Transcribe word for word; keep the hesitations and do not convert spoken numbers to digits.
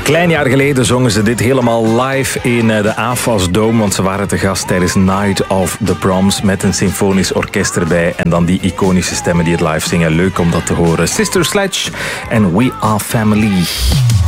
klein jaar geleden zongen ze dit helemaal live in de A F A S Dome, want ze waren te gast tijdens Night of the Proms met een symfonisch orkest erbij en dan die iconische stemmen die het live zingen. Leuk om dat te horen. Sister Sledge en We Are Family.